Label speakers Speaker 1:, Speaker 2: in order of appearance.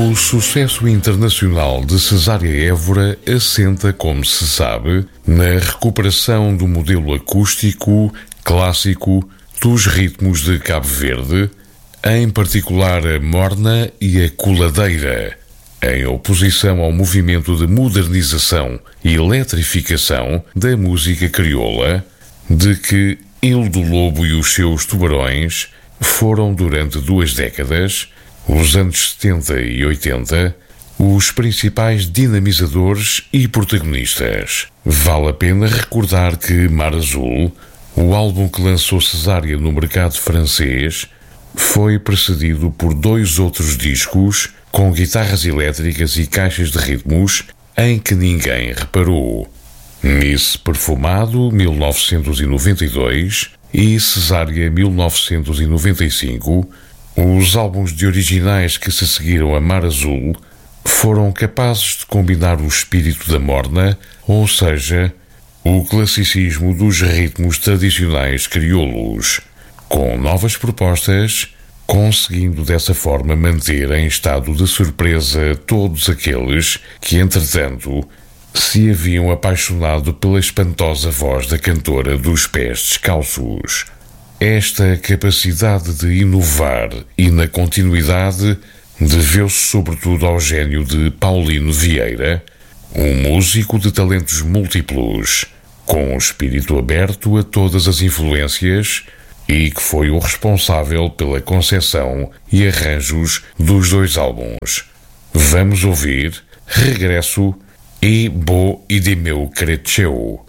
Speaker 1: O sucesso internacional de Cesária Évora assenta, como se sabe, na recuperação do modelo acústico clássico dos ritmos de Cabo Verde, em particular a morna e a coladeira, em oposição ao movimento de modernização e eletrificação da música crioula, de que Ildo Lobo e os seus tubarões foram, durante 2 décadas, os anos 70 e 80, os principais dinamizadores e protagonistas. Vale a pena recordar que Mar Azul, o álbum que lançou Cesária no mercado francês, foi precedido por 2 outros discos com guitarras elétricas e caixas de ritmos em que ninguém reparou. Miss Perfumado, 1992, e Cesária, 1995, os álbuns de originais que se seguiram a Mar Azul foram capazes de combinar o espírito da morna, ou seja, o classicismo dos ritmos tradicionais crioulos, com novas propostas, conseguindo dessa forma manter em estado de surpresa todos aqueles que, entretanto, se haviam apaixonado pela espantosa voz da cantora dos pés descalços. Esta capacidade de inovar e na continuidade deveu-se sobretudo ao gênio de Paulino Vieira, um músico de talentos múltiplos, com um espírito aberto a todas as influências e que foi o responsável pela concepção e arranjos dos 2 álbuns. Vamos ouvir Regresso e Bo e de meu Cretcheu.